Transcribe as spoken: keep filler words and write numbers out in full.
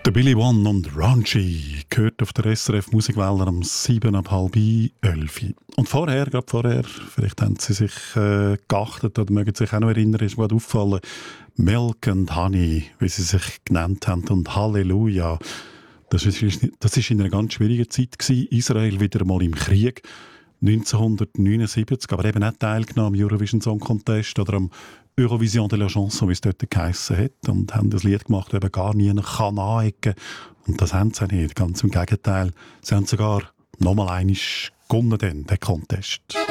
Der Billy One und Raunchy gehört auf der S R F Musikwelle am sieben ab halb elf. Und vorher, gerade vorher, vielleicht haben Sie sich äh, geachtet oder mögen sich auch noch erinnern, ist mir gerade aufgefallen, Milk and Honey, wie sie sich genannt haben, und Halleluja. Das ist, das ist in einer ganz schwierigen Zeit gewesen. Israel wieder mal im Krieg. neunzehnhundertneunundsiebzig, aber eben nicht teilgenommen am Eurovision Song Contest oder am Eurovision de la Chanson, wie es dort geheissen hat, und haben das Lied gemacht, das eben gar nie kann anecken. Und das haben sie nicht, ganz im Gegenteil. Sie haben sogar nochmal einmal gewonnen, den Contest.